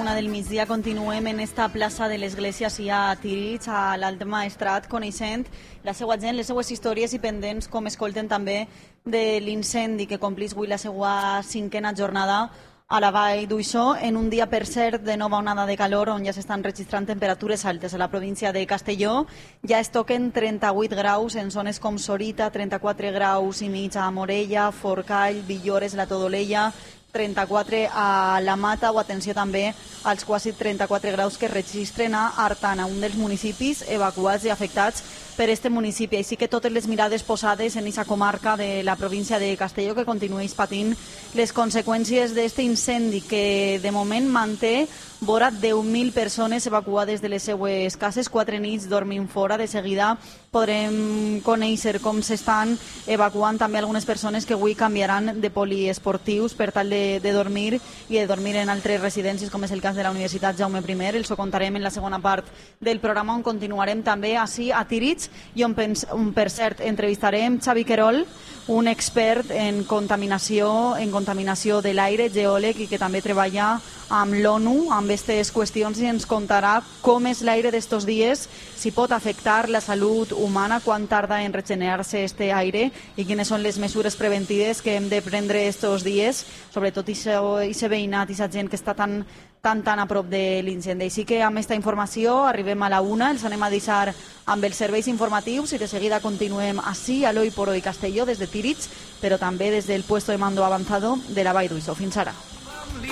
una del migdia continuem en esta plaça de l'Església a Tírig, a l'Alt Maestrat, coneixent la seva gent, les seues històries i pendents, com escolten també de l'incendi que complís avui la seva 5a jornada a la Vall d'Uixó, en un dia, per cert, de nova onada de calor, on ja s'estan registrant temperatures altes a la província de Castelló. Ja es toquen 38 graus en zones com Sorita, 34 graus i mig a Morella, Forcall, Villores, la Todolella, 34 a la Mata, o atenció també als quasi 34 graus que registren a Artana, un dels municipis evacuats i afectats per este municipi. Així que totes les mirades posades en aquesta comarca de la província de Castelló, que continueix patint les conseqüències d'aquest incendi que de moment manté vora 10.000 persones evacuades de les seues cases, 4 nits dormint fora. De seguida podrem conèixer com s'estan evacuant també algunes persones que avui canviaran de poliesportius per tal de dormir i de dormir en altres residències, com és el cas de la Universitat Jaume I. Els ho contarem en la segona part del programa, on continuarem també així a Tírig i on per cert entrevistarem Xavi Querol, un expert en contaminació de l'aire, geòleg, i que també treballa amb l'ONU amb aquestes qüestions, i ens contarà com és l'aire d'estos dies, si pot afectar la salut humana, quan tarda en regenerar-se este aire i quines són les mesures preventives que hem de prendre estos dies, sobretot aquest veïnat i aquesta gent que està tan a prop de l'incendi. Així que amb aquesta informació arribem a la 1, els anem a deixar amb els serveis informatius i de seguida continuem així a l'Hoy por Hoy Castelló des de Tírig, però també des del puesto de mando avanzado de la Vall d'Uixó. Fins ara.